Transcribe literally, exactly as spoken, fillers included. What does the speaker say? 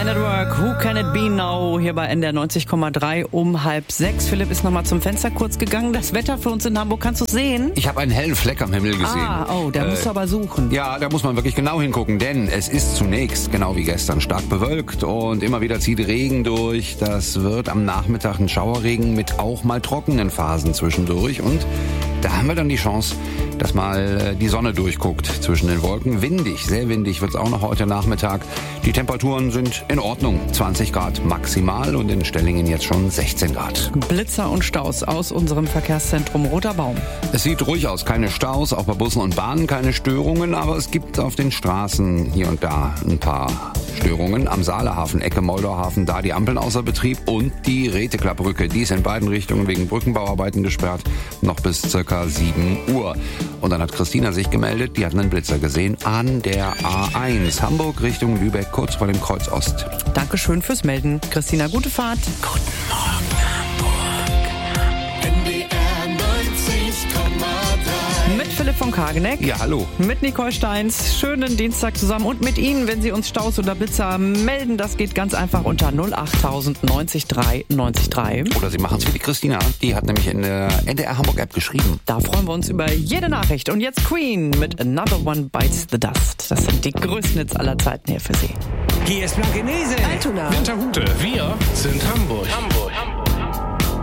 Man at Work, Who Can It Be Now? Hier bei N D R neunzig Komma drei um halb sechs. Philipp ist nochmal zum Fenster kurz gegangen. Das Wetter für uns in Hamburg, kannst du es sehen? Ich habe einen hellen Fleck am Himmel gesehen. Ah, oh, da äh, musst du aber suchen. Ja, da muss man wirklich genau hingucken, denn es ist zunächst, genau wie gestern, stark bewölkt und immer wieder zieht Regen durch. Das wird am Nachmittag ein Schauerregen mit auch mal trockenen Phasen zwischendurch und da haben wir dann die Chance, dass mal die Sonne durchguckt zwischen den Wolken. Windig, sehr windig wird es auch noch heute Nachmittag. Die Temperaturen sind in Ordnung. zwanzig Grad maximal und in Stellingen jetzt schon sechzehn Grad. Blitzer und Staus aus unserem Verkehrszentrum Roter Baum. Es sieht ruhig aus, keine Staus, auch bei Bussen und Bahnen keine Störungen, aber es gibt auf den Straßen hier und da ein paar Störungen. Am Saalehafen, Ecke Moldauhafen, da die Ampeln außer Betrieb und die Reteklappbrücke. Die ist in beiden Richtungen wegen Brückenbauarbeiten gesperrt, noch bis circa sieben Uhr. Und dann hat Christina sich gemeldet, die hat einen Blitzer gesehen an der A eins, Hamburg Richtung Lübeck, kurz vor dem Kreuz Ost. Dankeschön fürs Melden. Christina, gute Fahrt. Guten Morgen, Hamburg. N D R neunzig Komma drei. Mit Philipp von Kageneck. Ja, hallo. Mit Nicole Steins. Schönen Dienstag zusammen. Und mit Ihnen, wenn Sie uns Staus oder Blitzer melden, das geht ganz einfach unter null acht tausend neunzig drei neunzig drei. Oder Sie machen es wie die Christina. Die hat nämlich in der N D R Hamburg App geschrieben. Da freuen wir uns über jede Nachricht. Und jetzt Queen mit Another One Bites the Dust. Das sind die größten Hits aller Zeiten hier für Sie. Hier ist Blankenese. Altona. Winterhude. Wir sind Hamburg. Hamburg. Hamburg.